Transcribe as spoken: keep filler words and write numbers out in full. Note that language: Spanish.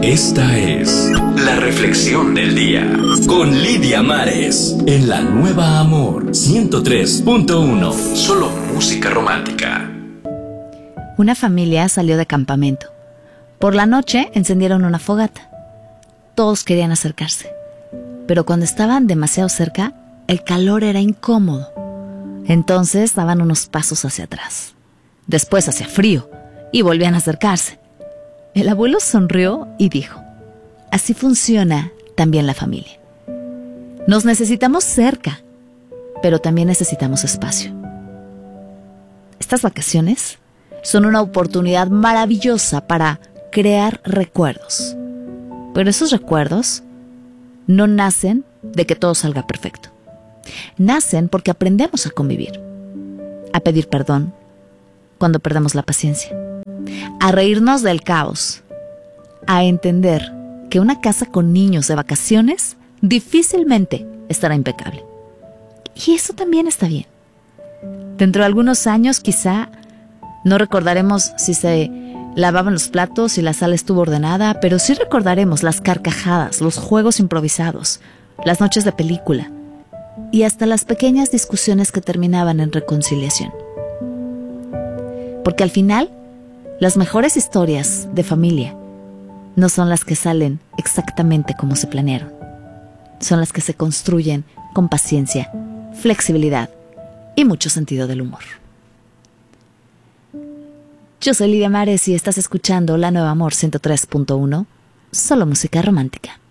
Esta es la reflexión del día con Lidia Mares en la Nueva Amor ciento tres punto uno. Solo música romántica. Una familia salió de campamento. Por la noche encendieron una fogata. Todos querían acercarse, pero cuando estaban demasiado cerca, el calor era incómodo. Entonces daban unos pasos hacia atrás. Después hacía frío y volvían a acercarse. El abuelo sonrió y dijo: así funciona también la familia. Nos necesitamos cerca, pero también necesitamos espacio. Estas vacaciones son una oportunidad maravillosa para crear recuerdos. Pero esos recuerdos no nacen de que todo salga perfecto. Nacen porque aprendemos a convivir, a pedir perdón cuando perdemos la paciencia, a reírnos del caos, a entender que una casa con niños de vacaciones difícilmente estará impecable. Y eso también está bien. Dentro de algunos años quizá no recordaremos si se lavaban los platos y la sala estuvo ordenada, pero sí recordaremos las carcajadas, los juegos improvisados, las noches de película y hasta las pequeñas discusiones que terminaban en reconciliación. Porque al final, las mejores historias de familia no son las que salen exactamente como se planearon. Son las que se construyen con paciencia, flexibilidad y mucho sentido del humor. Yo soy Lidia Mares y estás escuchando La Nueva Amor ciento tres punto uno, solo música romántica.